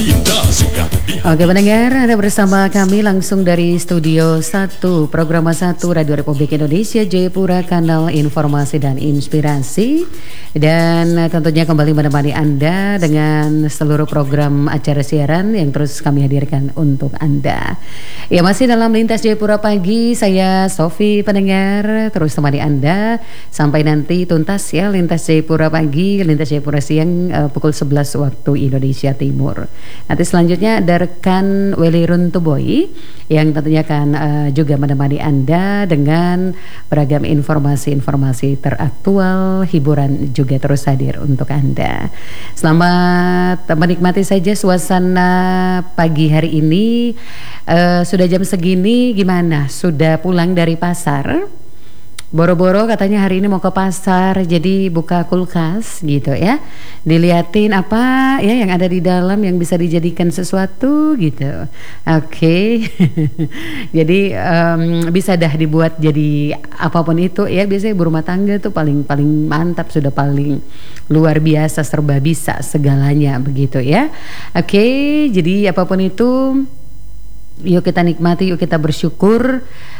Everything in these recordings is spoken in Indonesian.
Oke pendengar, Anda bersama kami langsung dari Studio 1 Program 1 Radio Republik Indonesia Jayapura, Kanal Informasi dan Inspirasi. Dan tentunya kembali menemani Anda dengan seluruh program acara siaran yang terus kami hadirkan untuk Anda. Ya, masih dalam Lintas Jayapura Pagi, saya Sofi pendengar terus temani Anda sampai nanti tuntas ya Lintas Jayapura Pagi, Lintas Jayapura Siang pukul 11 waktu Indonesia Timur. Nanti selanjutnya ada rekan Welly Runtuboy yang tentunya akan juga menemani Anda dengan beragam informasi-informasi teraktual, hiburan juga terus hadir untuk Anda. Selamat menikmati saja suasana pagi hari ini. Sudah jam segini gimana? Sudah pulang dari pasar? Boro-boro katanya hari ini mau ke pasar, jadi buka kulkas gitu ya, diliatin apa ya yang ada di dalam yang bisa dijadikan sesuatu gitu. Oke. Jadi bisa dah dibuat jadi apapun itu ya. Biasanya ibu rumah tangga tuh paling mantap, sudah paling luar biasa, serba bisa segalanya begitu ya. Oke, jadi apapun itu yuk kita nikmati, yuk kita bersyukur.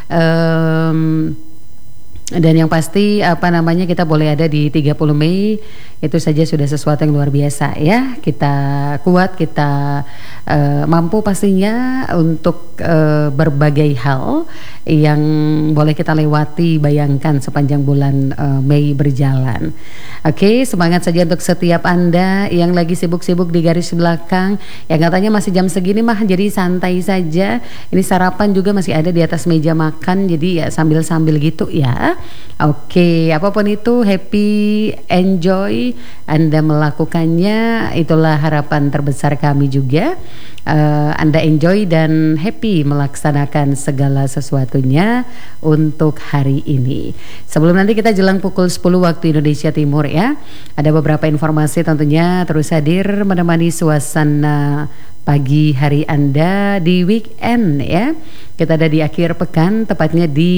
Dan yang pasti kita boleh ada di 30 Mei itu saja sudah sesuatu yang luar biasa ya. Kita kuat, kita mampu pastinya untuk berbagai hal yang boleh kita lewati, bayangkan sepanjang bulan Mei berjalan. Oke, semangat saja untuk setiap Anda yang lagi sibuk-sibuk di garis belakang, yang katanya masih jam segini mah jadi santai saja. Ini sarapan juga masih ada di atas meja makan, jadi ya sambil-sambil gitu ya. Oke, apapun itu happy, enjoy Anda melakukannya, itulah harapan terbesar kami juga. Anda enjoy dan happy melaksanakan segala sesuatunya untuk hari ini. Sebelum nanti kita jelang pukul 10 waktu Indonesia Timur ya, ada beberapa informasi tentunya terus hadir menemani suasana pagi hari Anda di weekend ya. Kita ada di akhir pekan, tepatnya di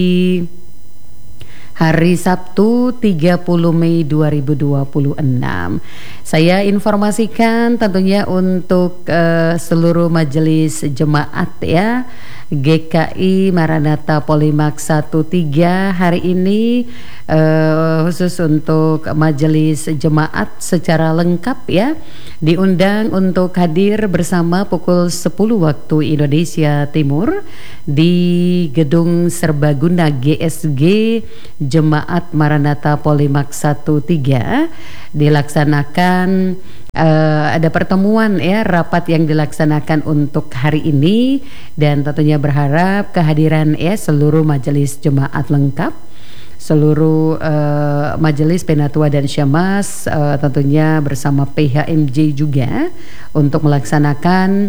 hari Sabtu 30 Mei 2026. Saya informasikan tentunya untuk seluruh majelis jemaat ya, GKI Maranatha Polimax 13 hari ini khusus untuk majelis jemaat secara lengkap ya, diundang untuk hadir bersama pukul 10 waktu Indonesia Timur di Gedung Serbaguna GSG Jemaat Maranatha Polimax 13. Dilaksanakan ada pertemuan ya, rapat yang dilaksanakan untuk hari ini, dan tentunya berharap kehadiran ya seluruh majelis jemaat lengkap, seluruh majelis penatua dan syamas tentunya bersama PHMJ juga untuk melaksanakan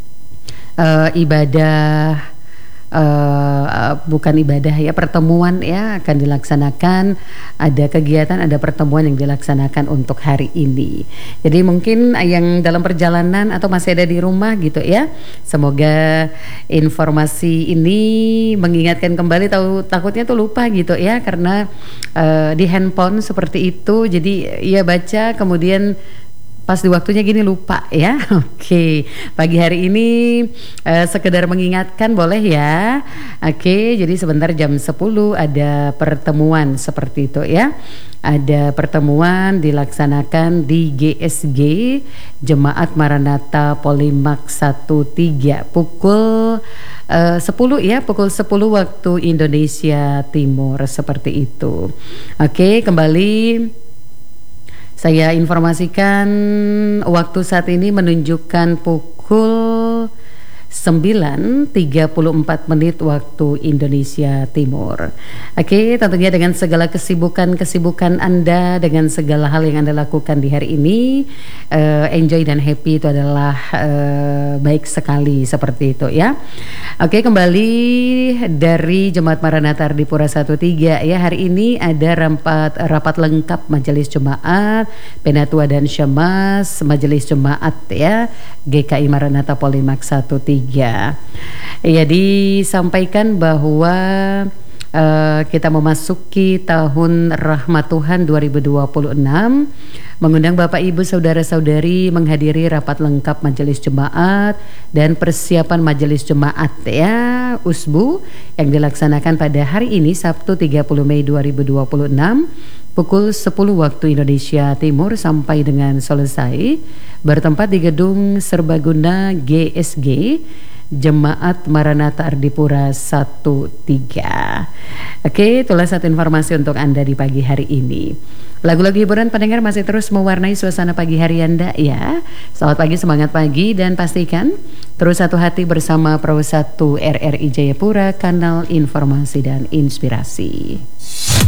ibadah bukan ibadah ya, pertemuan ya akan dilaksanakan, ada kegiatan, ada pertemuan yang dilaksanakan untuk hari ini. Jadi mungkin yang dalam perjalanan atau masih ada di rumah gitu ya, semoga informasi ini mengingatkan kembali, takutnya tuh lupa gitu ya, karena di handphone seperti itu, jadi ya baca kemudian pas di waktunya gini lupa ya. Oke, pagi hari ini sekedar mengingatkan boleh ya. Oke, jadi sebentar jam 10 ada pertemuan seperti itu ya. Ada pertemuan dilaksanakan di GSG Jemaat Maranatha Polimax 13 pukul 10 ya, pukul 10 waktu Indonesia Timur seperti itu. Oke, kembali saya informasikan waktu saat ini menunjukkan pukul 9.34 menit waktu Indonesia Timur. Oke, tentunya dengan segala kesibukan Anda, dengan segala hal yang Anda lakukan di hari ini, enjoy dan happy itu adalah baik sekali seperti itu ya. Oke, kembali dari Jemaat Maranatha Ardipura 13 ya. Hari ini ada rapat lengkap majelis jemaat, penatua dan syamas, majelis jemaat ya, GKI Maranatha Polimax 13. Ya, disampaikan bahwa kita memasuki tahun Rahmat Tuhan 2026, mengundang Bapak Ibu Saudara-saudari menghadiri rapat lengkap Majelis Jemaat dan persiapan Majelis Jemaat ya USBU yang dilaksanakan pada hari ini Sabtu 30 Mei 2026 pukul 10 waktu Indonesia Timur sampai dengan selesai, bertempat di Gedung Serbaguna GSG Jemaat Maranatha Ardipura 13. Oke, itulah satu informasi untuk Anda di pagi hari ini. Lagu-lagu hiburan pendengar masih terus mewarnai suasana pagi hari Anda ya. Selamat pagi, semangat pagi, dan pastikan terus satu hati bersama Pro 1 RRI Jayapura, kanal informasi dan inspirasi.